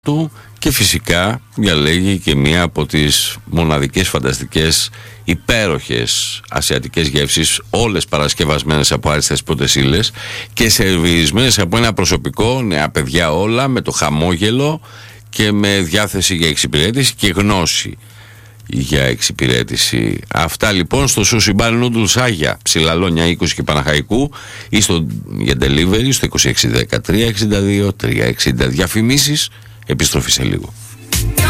του και φυσικά διαλέγει και μία από τις μοναδικές, φανταστικές, υπέροχες ασιατικές γεύσεις, όλες παρασκευασμένες από άριστες πρώτες ύλες και σερβιρισμένες από ένα προσωπικό, νέα παιδιά όλα, με το χαμόγελο και με διάθεση για εξυπηρέτηση και γνώση για εξυπηρέτηση. Αυτά λοιπόν στο Sushi Bar Noodles Άγια, Ψηλαλόνια 20 και Παναχαϊκού, ή για delivery στο 2610 362 360. Διαφημίσεις, επιστροφή σε λίγο.